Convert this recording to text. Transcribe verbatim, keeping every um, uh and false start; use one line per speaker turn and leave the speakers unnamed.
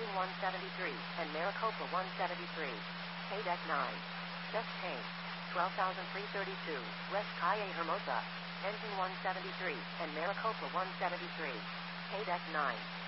Engine one seventy-three, and Maricopa one seventy-three. K-Deck nine. Just Kane. twelve thousand three hundred thirty-two, West Calle Hermosa. Engine one seventy-three, and Maricopa one seventy-three. K-Deck nine.